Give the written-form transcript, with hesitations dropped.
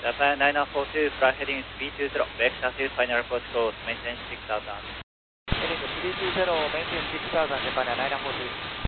Japan 9942, fly heading 320, vector to final report course, maintain 6000. Heading 320, maintain 6000, Japan 9942.